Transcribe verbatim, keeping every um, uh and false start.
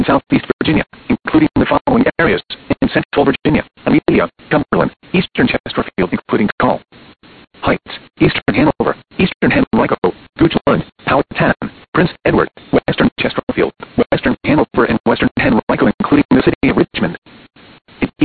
southeast Virginia, including the following areas: in central Virginia, Amelia, Cumberland, eastern Chesterfield, including Call Heights, eastern Hanover, eastern Henrico,